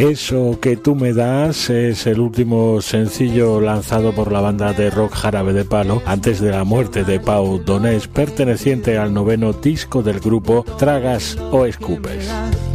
Eso que tú me das es el último sencillo lanzado por la banda de rock Jarabe de Palo antes de la muerte de Pau Donés, perteneciente al 9º disco del grupo Tragas o Escupes.